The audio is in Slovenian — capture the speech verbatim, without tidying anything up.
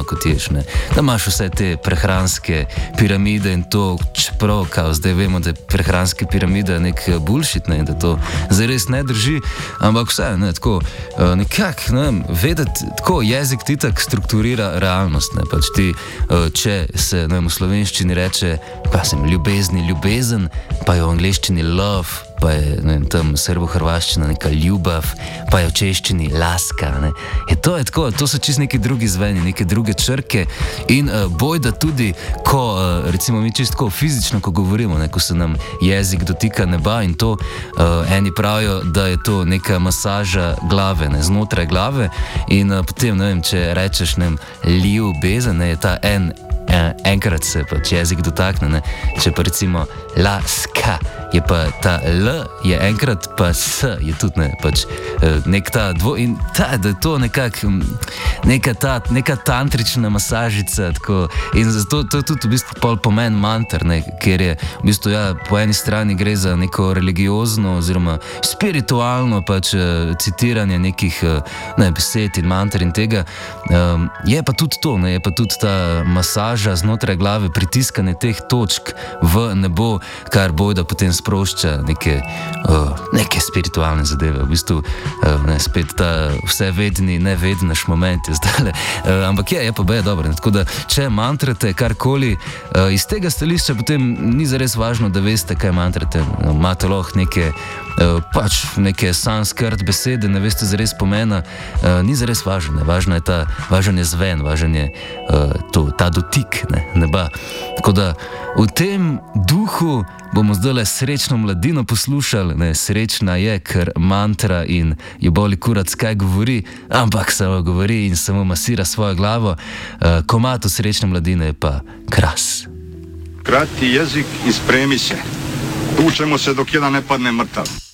kot ješ. Ne. Da imaš vse te prehranske piramide in to, čeprav, kao, zdaj vemo, da je prehranske piramide nek bullshit, ne, da to zares ne drži, ampak vse, ne, tako, nekak, ne vem, vedeti, tako jezik ti tak strukturira realnost, ne, pač ti, če se, ne vem, v slovenščini reče, pa sem ljubezni, ljubezen, pa je v angleščini love, pa je, ne vem, tam srbo-hrvaščina neka ljubav, pa je v češčini laska, ne. Je to je tako, to so čisto neki drugi zveni, neke druge črke in uh, bojda tudi, ko, uh, recimo mi čisto tako fizično, ko govorimo, ne, ko se nam jezik dotika neba in to, uh, eni pravijo, da je to neka masaža glave, ne, znotraj glave in uh, potem, ne vem, če rečeš, ne vem, ljubezen, ne, je ta en, en, enkrat se pač jezik dotakne, ne, če pa recimo laska, je pa ta L, je enkrat, pa S je tudi, ne, pač nek ta dvo in ta, da je to nekak, neka ta, neka tantrična masažica, tako, in zato to je tudi v bistvu pol pomen manter, ne, ker je v bistvu, ja, po eni strani gre za neko religiozno oziroma spiritualno pač citiranje nekih, ne, besed in manter in tega, um, je pa tudi to, ne, je pa tudi ta masaža znotraj glave, pritiskanje teh točk v nebo, kar bojda potem sprošča neke, uh, neke spiritualne zadeve. V bistvu, uh, ne, spet ta vsevedni, nevednaš moment je zdaj, uh, ampak je, je pa beje dobro. Tako da, če mantrate karkoli, uh, iz tega stališča potem ni zares važno, da veste, kaj mantrate. No, imate lahko neke, uh, pač neke sanskrt besede, ne veste zares pomena, uh, ni zares važno. Važno je ta, važen je zven, važen je uh, to, ta dotik, ne, neba. Tako da, v tem duhu bomo zdaj srečno mladino poslušali, ne, srečna je, ker mantra in jo boli kurac, kaj govori, ampak samo govori in samo masira svojo glavo. Uh, komad srečne mladine je pa Kras. Krati jezik i spremi se. Tučemo se dok jedan ne padne mrtav.